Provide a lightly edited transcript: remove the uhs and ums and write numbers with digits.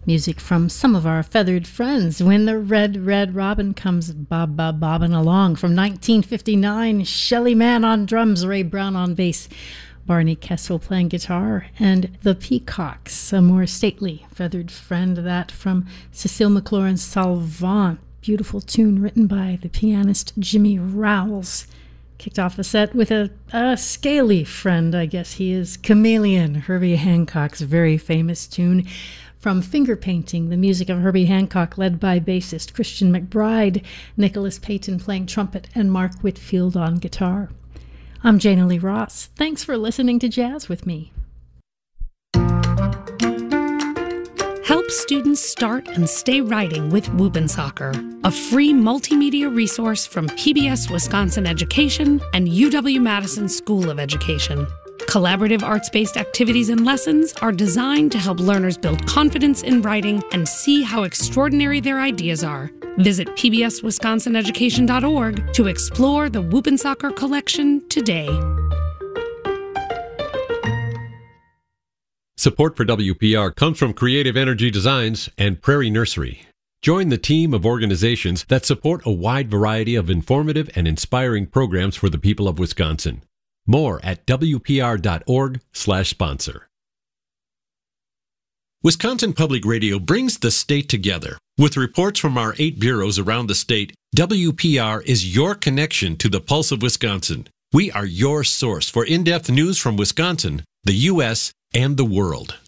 Music from some of our feathered friends. When the Red, Red Robin Comes Bobbin' Along from 1959. Shelly Manne on drums, Ray Brown on bass, Barney Kessel playing guitar, and the Peacocks, a more stately feathered friend, that from Cecile McLaurin Salvant. Beautiful tune written by the pianist Jimmy Rowles. Kicked off the set with a scaly friend, I guess he is, Chameleon, Herbie Hancock's very famous tune from Finger Painting, the music of Herbie Hancock, led by bassist Christian McBride, Nicholas Payton playing trumpet, and Mark Whitfield on guitar. I'm Jana Lee Ross. Thanks for listening to Jazz with me. Help students start and stay writing with Whoop'n'Soccer, a free multimedia resource from PBS Wisconsin Education and UW-Madison School of Education. Collaborative arts-based activities and lessons are designed to help learners build confidence in writing and see how extraordinary their ideas are. Visit pbswisconsinaeducation.org to explore the Whoop'n'Soccer collection today. Support for WPR comes from Creative Energy Designs and Prairie Nursery. Join the team of organizations that support a wide variety of informative and inspiring programs for the people of Wisconsin. More at wpr.org/sponsor. Wisconsin Public Radio brings the state together. With reports from our 8 bureaus around the state, WPR is your connection to the pulse of Wisconsin. We are your source for in-depth news from Wisconsin, the U.S., and the world.